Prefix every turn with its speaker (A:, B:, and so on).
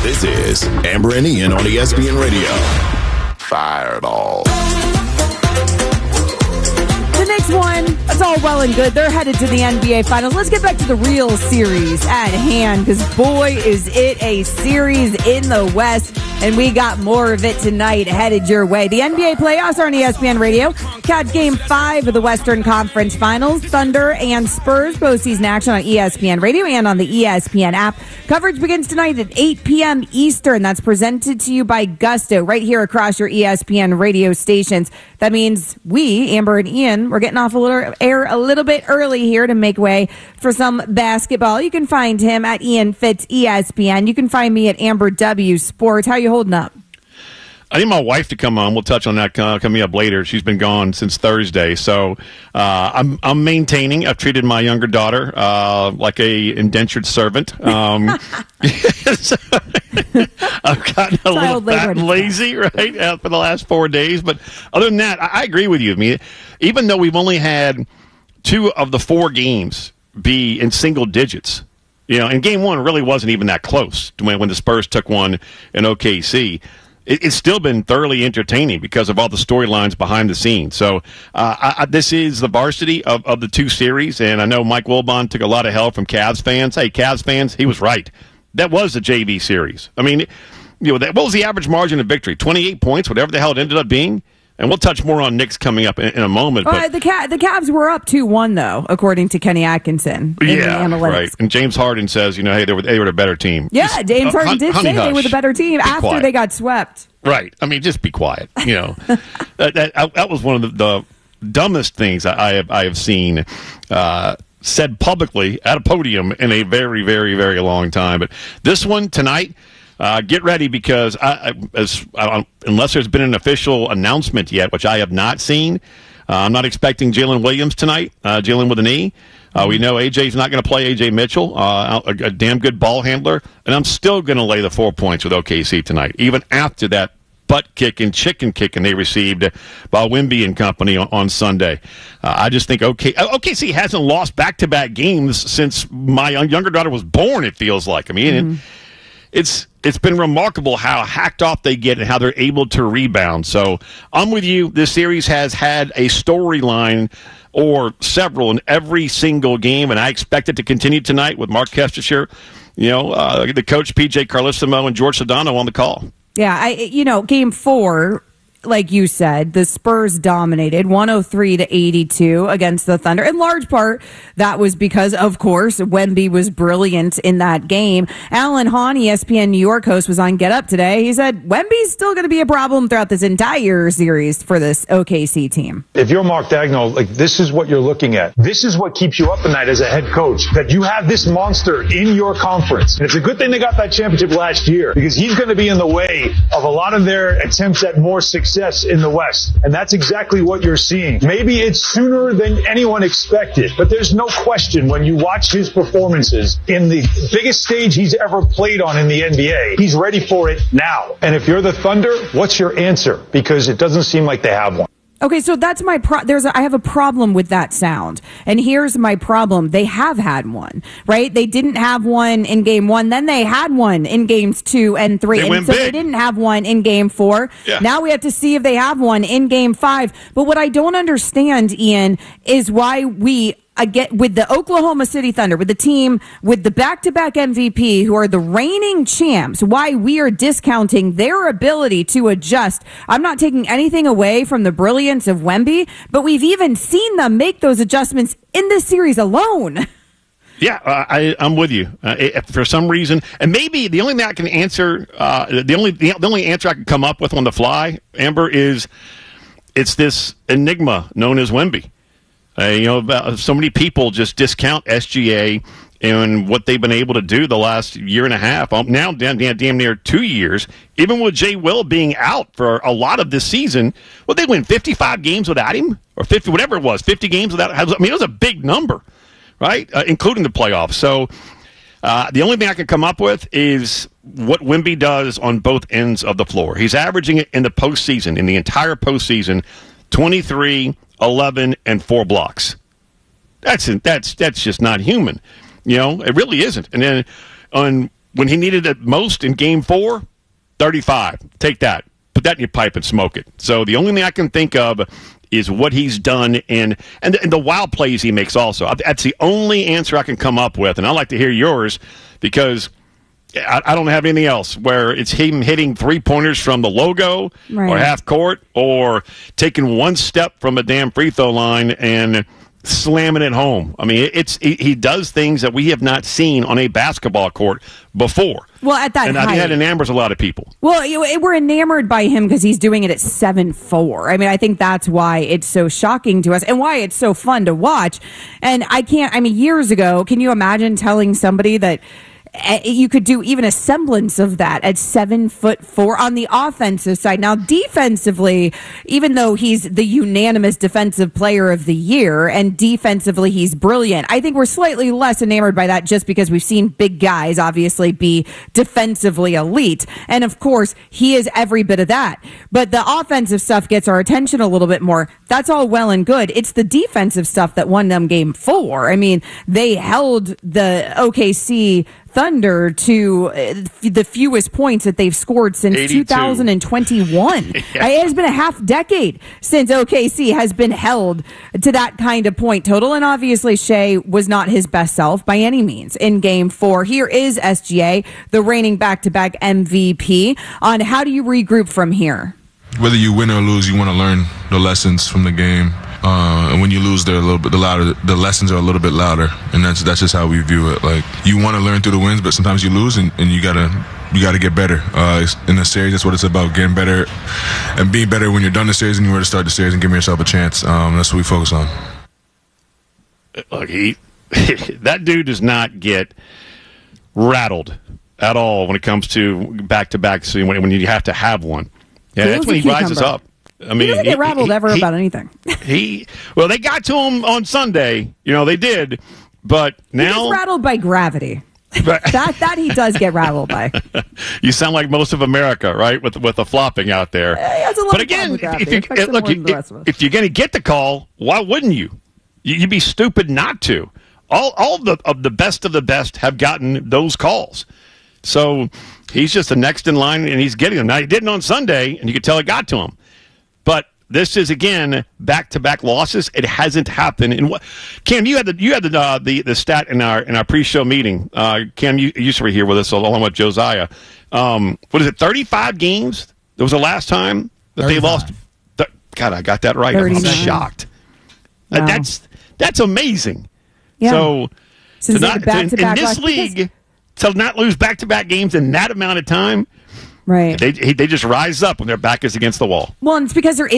A: This is Amber and Ian on ESPN Radio. Fireball.
B: The next one, it's all well and good. They're headed to the NBA Finals. Let's get back to the real series at hand, because boy, is it a series in the West, and we got more of it tonight headed your way. The NBA playoffs are on ESPN Radio. Catch Game 5 of the Western Conference Finals. Thunder and Spurs postseason action on ESPN Radio and on the ESPN app. Coverage begins tonight at 8 p.m. Eastern. That's presented to you by Gusto right here across your ESPN radio stations. That means we, Amber and Ian, we're getting off air a little bit early here to make way for some basketball. You can find him at Ian Fitz ESPN. You can find me at Amber W Sports. How you holding up?
C: I need my wife to come on. We'll touch on that coming up later. She's been gone since Thursday, so I'm maintaining. I've treated my younger daughter like a indentured servant. I've gotten a little fat and lazy, right, for the last 4 days. But other than that, I agree with you. I mean, even though we've only had 2 of the 4 games be in single digits, and Game 1 really wasn't even that close to when the Spurs took one in OKC. It's still been thoroughly entertaining because of all the storylines behind the scenes. So this is the varsity of the 2 series, and I know Mike Wilbon took a lot of help from Cavs fans. Hey, Cavs fans, he was right. That was the JV series. I mean, what was the average margin of victory? 28 points, whatever the hell it ended up being. And we'll touch more on Knicks coming up in a moment. But
B: the Cavs were up 2-1, though, according to Kenny Atkinson.
C: Yeah, right. And James Harden says, hey, they were the better team.
B: Yeah, James Harden did say they were the better team after they got swept.
C: Right. I mean, just be quiet. That was one of the dumbest things I have seen said publicly at a podium in a very, very, very long time. But this one tonight, get ready, because unless there's been an official announcement yet, which I have not seen, I'm not expecting Jalen Williams tonight, dealing with a knee. We know AJ's not going to play AJ Mitchell, a damn good ball handler, and I'm still going to lay the 4 points with OKC tonight, even after that butt-kicking, chicken-kicking they received by Wemby and company on Sunday. I just think OKC hasn't lost back-to-back games since my younger daughter was born, it feels like. I mean, it's been remarkable how hacked off they get and how they're able to rebound. So I'm with you. This series has had a storyline or several in every single game, and I expect it to continue tonight with Mark Kestecher, the coach PJ Carlissimo and George Sedano on the call.
B: Yeah, Game 4, like you said, the Spurs dominated 103-82 against the Thunder. In large part, that was because, of course, Wemby was brilliant in that game. Alan Hahn, ESPN New York host, was on Get Up today. He said Wemby's still going to be a problem throughout this entire series for this OKC team.
D: If you're Mark Daigneault, this is what you're looking at. This is what keeps you up at night as a head coach, that you have this monster in your conference. And it's a good thing they got that championship last year, because he's going to be in the way of a lot of their attempts at more success in the West. And that's exactly what you're seeing. Maybe it's sooner than anyone expected, but there's no question when you watch his performances in the biggest stage he's ever played on in the NBA, he's ready for it now. And if you're the Thunder, what's your answer? Because it doesn't seem like they have one.
B: Okay, so that's my I have a problem with that sound. And here's my problem. They have had one, right? They didn't have one in Game 1. Then they had one in Games 2 and 3. And so they didn't have one in Game 4. Yeah. Now we have to see if they have one in Game 5. But what I don't understand, Ian, is why with the Oklahoma City Thunder, with the team with the back-to-back MVP who are the reigning champs, why we are discounting their ability to adjust. I'm not taking anything away from the brilliance of Wemby, but we've even seen them make those adjustments in this series alone.
C: Yeah, I'm with you. For some reason, and maybe the only thing I can answer, the only answer I can come up with on the fly, Amber, is it's this enigma known as Wemby. So many people just discount SGA and what they've been able to do the last year and a half, now damn near 2 years, even with Jay Will being out for a lot of this season. Well, they win 55 games without him, or 50, whatever it was, 50 games without him. I mean, it was a big number, right, including the playoffs. So the only thing I can come up with is what Wemby does on both ends of the floor. He's averaging it in the postseason, in the entire postseason, 23, 11, and 4 blocks. That's just not human. It really isn't. And then when he needed it most in Game 4, 35. Take that. Put that in your pipe and smoke it. So the only thing I can think of is what he's done and the wild plays he makes also. That's the only answer I can come up with, and I'd like to hear yours because I don't have anything else where it's him hitting three-pointers from the logo or half court or taking one step from a damn free throw line and slamming it home. I mean, he does things that we have not seen on a basketball court before.
B: Well, at that
C: and
B: height.
C: I think that enamors a lot of people.
B: Well, we're enamored by him because he's doing it at 7'4". I mean, I think that's why it's so shocking to us and why it's so fun to watch. And years ago, can you imagine telling somebody that you could do even a semblance of that at 7'4" on the offensive side? Now, defensively, even though he's the unanimous defensive player of the year and defensively he's brilliant, I think we're slightly less enamored by that just because we've seen big guys obviously be defensively elite. And of course, he is every bit of that. But the offensive stuff gets our attention a little bit more. That's all well and good. It's the defensive stuff that won them Game 4. I mean, they held the OKC Thunder to the fewest points that they've scored since
C: 82.
B: 2021. It has been a half decade since OKC has been held to that kind of point total. And obviously Shea was not his best self by any means in Game 4. Here is SGA, the reigning back-to-back MVP, on how do you regroup from here?
E: Whether you win or lose, you want to learn the lessons from the game. And when you lose, they're a little bit louder. The lessons are a little bit louder, and that's just how we view it. Like, you want to learn through the wins, but sometimes you lose, and you gotta get better. In the series, that's what it's about: getting better and being better when you're done the series and you're ready to start the series and giving yourself a chance. That's what we focus on.
C: Look, that dude does not get rattled at all when it comes to back-to-back. So when you have to have one, that's when he rises up. I mean,
B: he doesn't get rattled ever about anything.
C: They got to him on Sunday. They did, but now
B: he's rattled by gravity. that he does get rattled by.
C: You sound like most of America, right? With the flopping out there. But again, if you're going to get the call, why wouldn't you? You'd be stupid not to. All of the best have gotten those calls. So he's just the next in line, and he's getting them. Now, he didn't on Sunday, and you could tell it got to him. But this is, again, back-to-back losses. It hasn't happened. And Cam, you had the stat in our pre-show meeting. Cam, you used to be here with us along with Josiah. What is it? 35 games. That was the last time that 35. They lost. God, I got that right. 39. I'm shocked. Wow. That's amazing. Yeah. So in this league, to not lose back-to-back games in that amount of time.
B: Right.
C: They just rise up when their back is against the wall.
B: Well, and it's because there